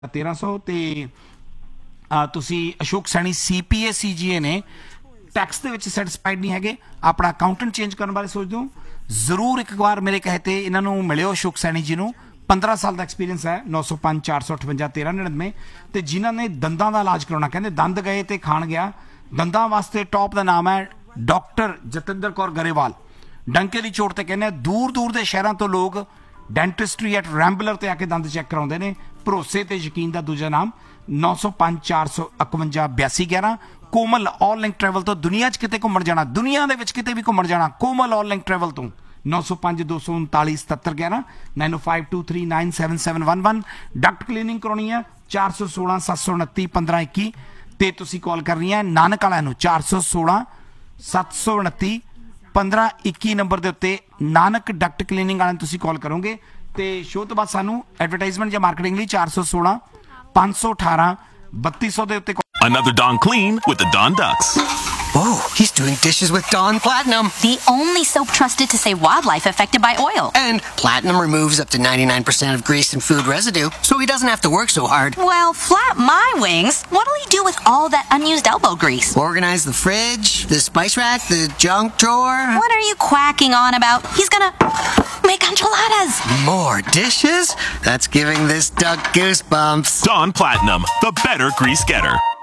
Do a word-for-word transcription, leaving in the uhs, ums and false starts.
तेरह सौ ਤੇ ਤੁਸੀਂ ਅਸ਼ੋਕ ਸੈਣੀ ਸੀਪੀਏ ਸੀਜੀਏ ਨੇ ਟੈਕਸ ਦੇ ਵਿੱਚ ਸੈਟੀਸਫਾਈਡ ਨਹੀਂ ਹੈਗੇ, ਆਪਣਾ ਅਕਾਊਂਟੈਂਟ ਚੇਂਜ ਕਰਨ ਬਾਰੇ ਸੋਚਦੇ ਹੋ, ਜ਼ਰੂਰ ਇੱਕ ਵਾਰ ਮੇਰੇ ਕਹੇ ਤੇ ਇਹਨਾਂ ਨੂੰ ਮਿਲਿਓ ਅਸ਼ੋਕ ਸੈਣੀ ਜੀ ਨੂੰ। पंद्रह साल का एक्सपीरियंस है। नौ सौ पाँच चार सौ अठवंजा तेरह नड़िनवे तो जिन्होंने दंदा का इलाज कराना, कहते दंद गए तो खान गया, दंदा वास्ते टॉप का नाम है डॉक्टर जतिंदर कौर गरेवाल। डंके की चोट से कहने दूर दूर के शहरों तो लोग डेंटिस्ट्री एट रैंबलर से आके दंद चैक कराते हैं। भरोसे ते यकीन का दूजा नाम नौ सौ पाँच चार सौ इकवंजा बयासी ग्यारह। कोमल ऑल लिंक ट्रैवल तो दुनिया च किते घूमण जाना, दुनिया दे विच किते भी घूमण जाना, कोमल ऑल लिंक ट्रैवल तो नौ सौ पाँच दो सौ उनताली सतहत्तर ग्यारह nine O five to three nine seven seven one one. Duct cleaning करानी है चार सौ सोलह सत्त सौ उनती पंद्रह इक्की ते तुसी कॉल करनी है नानक वालियां नूं चार सौ सोलह सत्त सौ उनती पंद्रह इक्की नंबर के उत्ते नानक डक्ट क्लीनिंग वालियां तुसी कॉल करोगे तो शो तो बाद सानू एडवरटाइजमेंट या मार्केटिंग लिए चार सौ सोलह पाँच सौ अठारह बत्ती सौ के उत्ते। Another Dawn Clean with the Dawn Ducks. Whoa, he's doing dishes with Dawn Platinum. The only soap trusted to save wildlife affected by oil. And Platinum removes up to ninety-nine percent of grease and food residue, so he doesn't have to work so hard. Well, flap my wings. What'll he do with all that unused elbow grease? Organize the fridge, the spice rack, the junk drawer. What are you quacking on about? He's gonna make enchiladas. More dishes? That's giving this duck goosebumps. Dawn Platinum, the better grease getter.